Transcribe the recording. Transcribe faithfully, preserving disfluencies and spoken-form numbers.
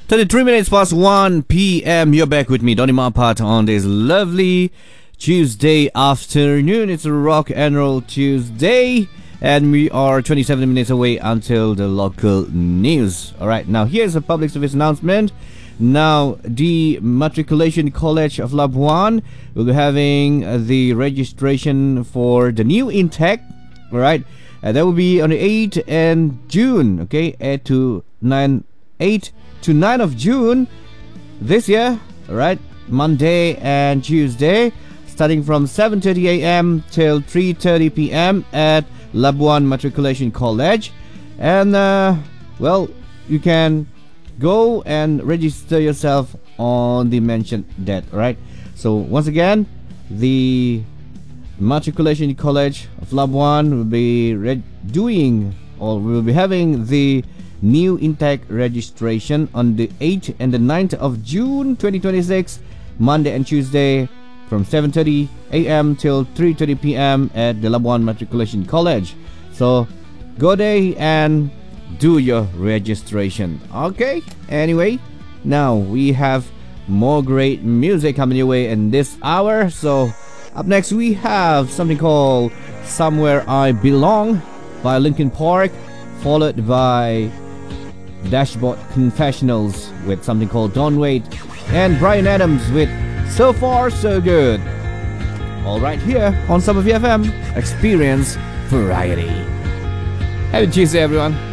thirty-three minutes past one p.m. You're back with me, Donny Mapat, on this lovely Tuesday afternoon. It's a rock and roll Tuesday, and we are twenty-seven minutes away until the local news. Alright, now here's a public service announcement. Now, the Matriculation College of Labuan will be having uh, the registration for the new intake. Alright, uh, that will be on the eighth and June, okay, eight to nine, eight to nine of June this year. Alright, Monday and Tuesday, starting from seven thirty a.m. till three thirty p.m. at Labuan Matriculation College. And, uh, well, you can go and register yourself on the mentioned date, right? So once again, the Matriculation College of Labuan will be re- doing or will be having the new intake registration on the eighth and the ninth of June twenty twenty-six, Monday and Tuesday, from seven thirty a.m. till three thirty p.m. at the Labuan Matriculation College. So go there and do your registration. Okay, anyway, now we have more great music coming your way in this hour. So up next we have something called Somewhere I Belong by Linkin Park, followed by Dashboard Confessionals with something called Don't Wait, and Bryan Adams with So Far So Good. All right, here on Summer V F M, experience variety. Happy Tuesday, everyone.